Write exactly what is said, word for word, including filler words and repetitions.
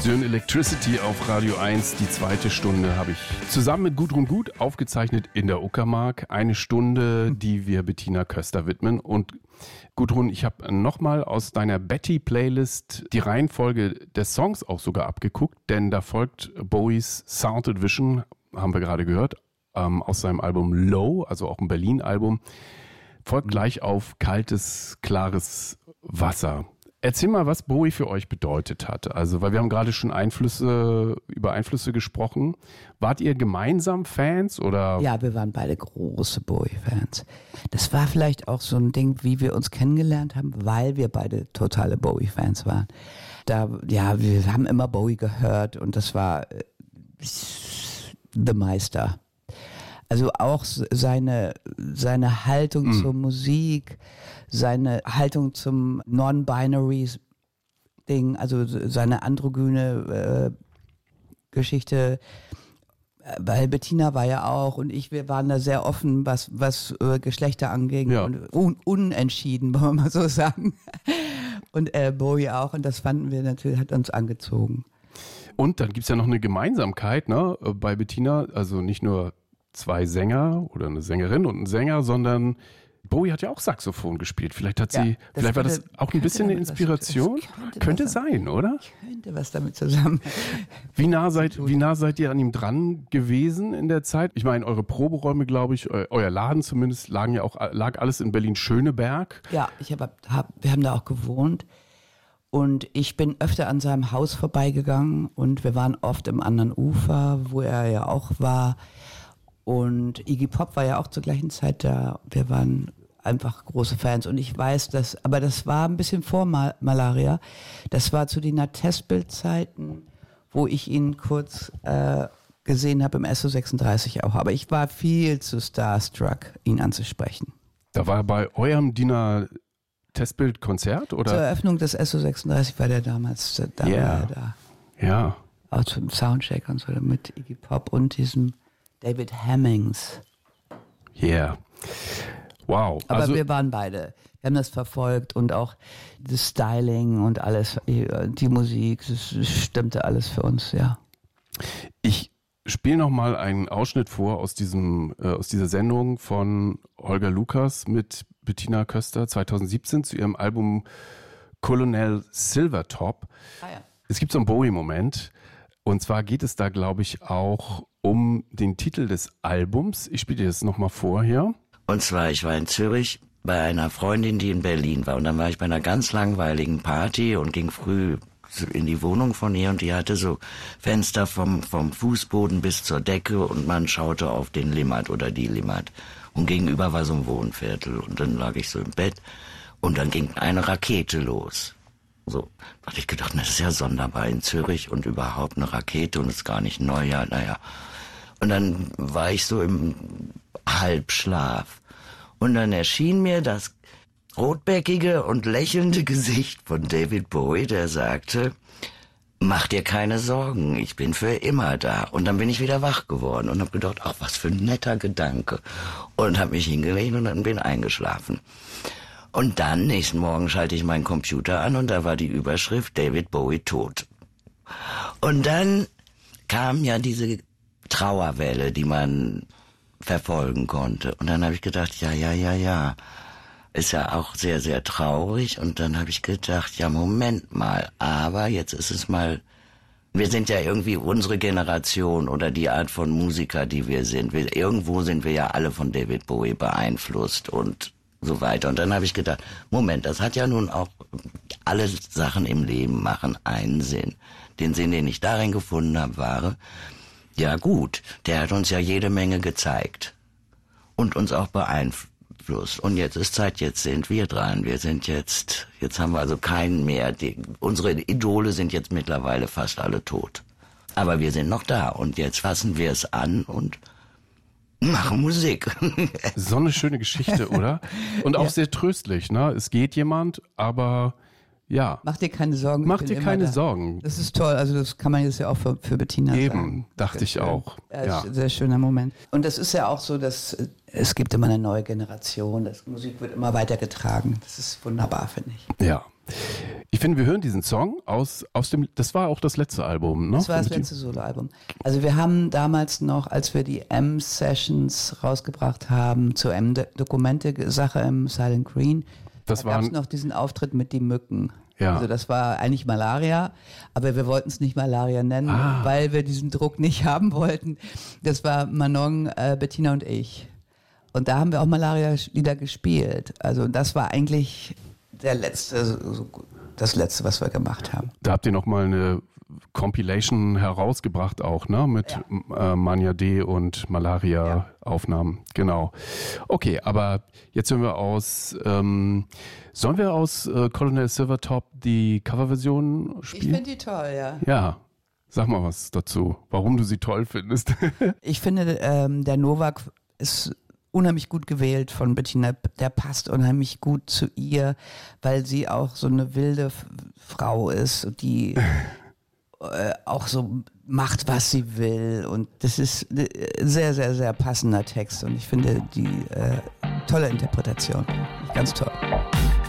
Sön Electricity auf Radio eins. Die zweite Stunde habe ich zusammen mit Gudrun Gut aufgezeichnet in der Uckermark. Eine Stunde, die wir Bettina Köster widmen. Und Gudrun, ich habe nochmal aus deiner Betty-Playlist die Reihenfolge der Songs auch sogar abgeguckt, denn da folgt Bowies Sounded Vision, haben wir gerade gehört, ähm, aus seinem Album Low, also auch ein Berlin-Album, folgt gleich auf Kaltes, klares Wasser. Erzähl mal, was Bowie für euch bedeutet hat. Also, weil wir haben gerade schon Einflüsse, über Einflüsse gesprochen. Wart ihr gemeinsam Fans oder? Ja, wir waren beide große Bowie-Fans. Das war vielleicht auch so ein Ding, wie wir uns kennengelernt haben, weil wir beide totale Bowie-Fans waren. Da, ja, wir haben immer Bowie gehört und das war äh, The Meister. Also auch seine, seine Haltung mm. zur Musik, seine Haltung zum Non-Binary-Ding, also seine androgyne äh, Geschichte, weil Bettina war ja auch und ich, wir waren da sehr offen, was, was äh, Geschlechter anging ja. und un, unentschieden, wollen wir mal so sagen. Und äh, Bowie auch und das fanden wir natürlich, hat uns angezogen. Und dann gibt's ja noch eine Gemeinsamkeit, ne, bei Bettina, also nicht nur zwei Sänger oder eine Sängerin und ein Sänger, sondern Bowie hat ja auch Saxophon gespielt. Vielleicht hat sie, ja, vielleicht war das auch ein bisschen eine Inspiration. Könnte, könnte sein, oder? Könnte was damit zusammen. Wie nah seid, wie nah seid ihr an ihm dran gewesen in der Zeit? Ich meine, eure Proberäume, glaube ich, euer Laden zumindest, lagen ja auch, lag alles in Berlin-Schöneberg. Ja, ich hab, hab, wir haben da auch gewohnt. Und ich bin öfter an seinem Haus vorbeigegangen und wir waren oft im anderen Ufer, wo er ja auch war. Und Iggy Pop war ja auch zur gleichen Zeit da. Wir waren einfach große Fans. Und ich weiß, dass, aber das war ein bisschen vor Mal- Malaria. Das war zu den Testbild-Zeiten, wo ich ihn kurz äh, gesehen habe im S O sechsunddreißig auch. Aber ich war viel zu starstruck, ihn anzusprechen. Da war bei eurem D I N A Testbild-Konzert, oder? Zur Eröffnung des S O sechsunddreißig war der damals da. Yeah. War er da. Ja. Auch zum Soundcheck und so mit Iggy Pop und diesem David Hemmings. Yeah. Wow. Aber also, wir waren beide. Wir haben das verfolgt und auch das Styling und alles, die Musik, das stimmte alles für uns, ja. Ich spiele noch mal einen Ausschnitt vor aus diesem, äh, aus dieser Sendung von Holger Lukas mit Bettina Köster zweitausendsiebzehn zu ihrem Album Colonel Silvertop. Ah, ja. Es gibt so einen Bowie-Moment. Und zwar geht es da, glaube ich, auch um den Titel des Albums. Ich spiele dir das nochmal vor hier. Und zwar, ich war in Zürich bei einer Freundin, die in Berlin war. Und dann war ich bei einer ganz langweiligen Party und ging früh in die Wohnung von ihr. Und die hatte so Fenster vom, vom Fußboden bis zur Decke und man schaute auf den Limmat oder die Limmat. Und gegenüber war so ein Wohnviertel. Und dann lag ich so im Bett und dann ging eine Rakete los. So, da hatte ich gedacht, das ist ja sonderbar in Zürich und überhaupt eine Rakete und ist gar nicht neu, ja, naja. Und dann war ich so im Halbschlaf. Und dann erschien mir das rotbäckige und lächelnde Gesicht von David Bowie, der sagte, mach dir keine Sorgen, ich bin für immer da. Und dann bin ich wieder wach geworden und habe gedacht, ach, was für ein netter Gedanke. Und habe mich hingelegt und dann bin eingeschlafen. Und dann, nächsten Morgen, schalte ich meinen Computer an und da war die Überschrift David Bowie tot. Und dann kam ja diese Trauerwelle, die man verfolgen konnte. Und dann habe ich gedacht, ja, ja, ja, ja, ist ja auch sehr, sehr traurig. Und dann habe ich gedacht, ja, Moment mal, aber jetzt ist es mal, wir sind ja irgendwie unsere Generation oder die Art von Musiker, die wir sind. Wir, irgendwo sind wir ja alle von David Bowie beeinflusst und so weiter. Und dann habe ich gedacht, Moment, das hat ja nun auch, alle Sachen im Leben machen einen Sinn. Den Sinn, den ich darin gefunden habe, war, ja gut, der hat uns ja jede Menge gezeigt und uns auch beeinflusst. Und jetzt ist Zeit, jetzt sind wir dran. Wir sind jetzt, jetzt haben wir also keinen mehr. Die, unsere Idole sind jetzt mittlerweile fast alle tot. Aber wir sind noch da und jetzt fassen wir es an und machen Musik. So eine schöne Geschichte, oder? Und auch ja. sehr tröstlich, ne? Es geht jemand, aber ja. Mach dir keine Sorgen. Mach dir keine Sorgen. Das ist toll, also das kann man jetzt ja auch für, für Bettina Eben, sagen. Eben, dachte ich schön. auch. Ja, ja. Sehr schöner Moment. Und das ist ja auch so, dass es gibt immer eine neue Generation, das Musik wird immer weitergetragen. Das ist wunderbar, finde ich. Ja. Ich finde, wir hören diesen Song aus, aus dem, das war auch das letzte Album, ne? Das war das letzte Soloalbum. Also wir haben damals noch, als wir die M-Sessions rausgebracht haben, zur M-Dokumente-Sache im Silent Green, das da gab es waren noch diesen Auftritt mit die Mücken. Ja. Also das war eigentlich Malaria, aber wir wollten es nicht Malaria nennen, Ah. weil wir diesen Druck nicht haben wollten. Das war Manon, äh, Bettina und ich. Und da haben wir auch Malaria-Lieder gespielt. Also das war eigentlich der letzte, so, das letzte, was wir gemacht haben. Da habt ihr nochmal eine Compilation herausgebracht auch, ne? Mit ja. äh, Mania D und Malaria-Aufnahmen. Ja. Genau. Okay, aber jetzt hören wir aus, ähm, sollen wir aus äh, Colonel Silvertop die Coverversion spielen? Ich finde die toll, ja. Ja. Sag mal was dazu, warum du sie toll findest. Ich finde, ähm, der Novak ist unheimlich gut gewählt von Bettina. Der passt unheimlich gut zu ihr, weil sie auch so eine wilde F- Frau ist, die äh, auch so macht, was sie will. Und das ist ein sehr, sehr, sehr passender Text. Und ich finde die äh, tolle Interpretation. Ganz toll.